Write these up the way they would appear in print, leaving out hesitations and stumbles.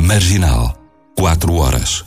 Marginal. 4 horas.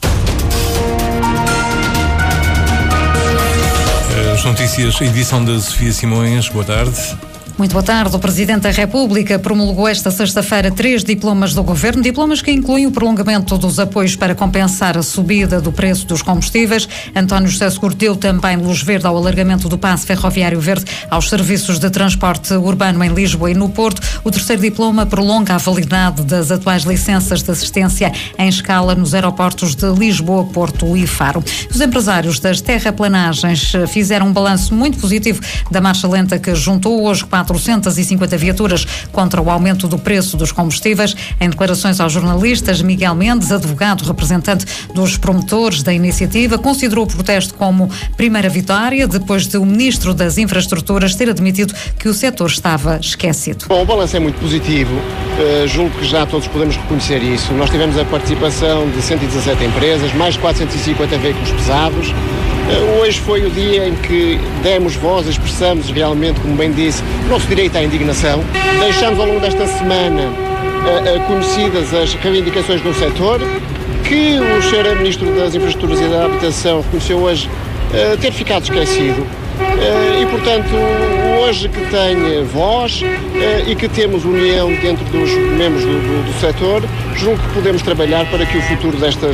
As notícias, edição da Sofia Simões. Boa tarde. Muito boa tarde. O Presidente da República promulgou esta sexta-feira 3 diplomas do Governo, diplomas que incluem o prolongamento dos apoios para compensar a subida do preço dos combustíveis. António José Seguro deu também luz verde ao alargamento do passe ferroviário verde aos serviços de transporte urbano em Lisboa e no Porto. O terceiro diploma prolonga a validade das atuais licenças de assistência em escala nos aeroportos de Lisboa, Porto e Faro. Os empresários das terraplanagens fizeram um balanço muito positivo da marcha lenta que juntou hoje 450 viaturas contra o aumento do preço dos combustíveis. Em declarações aos jornalistas, Miguel Mendes, advogado representante dos promotores da iniciativa, considerou o protesto como primeira vitória depois de o Ministro das Infraestruturas ter admitido que o setor estava esquecido. Bom, o balanço é muito positivo, julgo que já todos podemos reconhecer isso. Nós tivemos a participação de 117 empresas, mais de 450 veículos pesados. Hoje foi o dia em que demos voz, expressamos realmente, como bem disse, o nosso direito à indignação. Deixamos ao longo desta semana conhecidas as reivindicações do setor, que o Sr. Ministro das Infraestruturas e da Habitação reconheceu hoje ter ficado esquecido. E, portanto, hoje que tem voz e que temos união dentro dos membros do setor, julgo que podemos trabalhar para que o futuro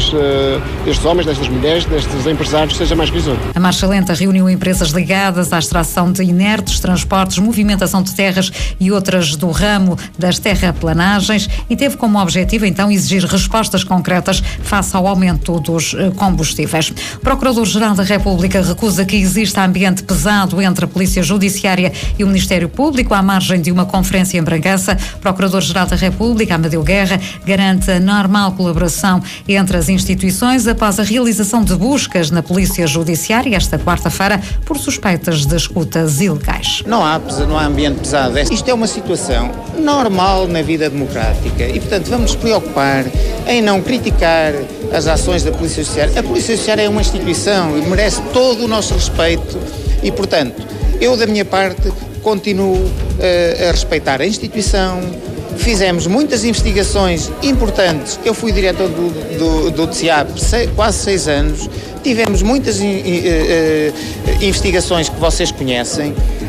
destes homens, destas mulheres, destes empresários seja mais risonho. A marcha lenta reuniu empresas ligadas à extração de inertes, transportes, movimentação de terras e outras do ramo das terraplanagens e teve como objetivo, então, exigir respostas concretas face ao aumento dos combustíveis. O Procurador-Geral da República recusa que exista ambiente pesado entre a Polícia Judiciária e o Ministério Público à margem de uma conferência em Bragança. O Procurador-Geral da República, Amadeu Guerra, garante a normal colaboração entre as instituições após a realização de buscas na Polícia Judiciária esta quarta-feira por suspeitas de escutas ilegais. Não há ambiente pesado. Isto é uma situação normal na vida democrática e, portanto, vamos nos preocupar em não criticar as ações da Polícia Judiciária. A Polícia Judiciária é uma instituição e merece todo o nosso respeito e, portanto, eu da minha parte continuo a respeitar a instituição. Fizemos muitas investigações importantes. Eu fui diretor do TSIAP quase 6 anos. Tivemos muitas investigações que vocês conhecem.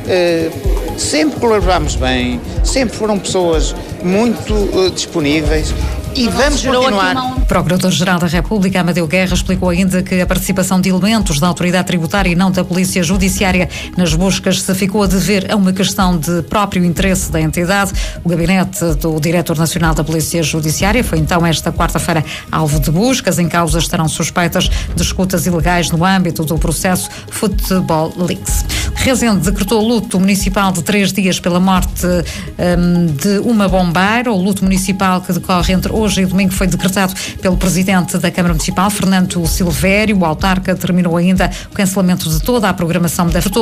Sempre colaborámos bem, sempre foram pessoas muito disponíveis. E vamos continuar. O Procurador-Geral da República, Amadeu Guerra, explicou ainda que a participação de elementos da Autoridade Tributária e não da Polícia Judiciária nas buscas se ficou a dever a uma questão de próprio interesse da entidade. O gabinete do Diretor Nacional da Polícia Judiciária foi então esta quarta-feira alvo de buscas. Em causa estarão suspeitas de escutas ilegais no âmbito do processo Futebol Leaks. Rezende decretou luto municipal de 3 dias pela morte de uma bombeira. O luto municipal que decorre entre hoje e domingo foi decretado pelo Presidente da Câmara Municipal, Fernando Silvério. O autarca determinou ainda o cancelamento de toda a programação da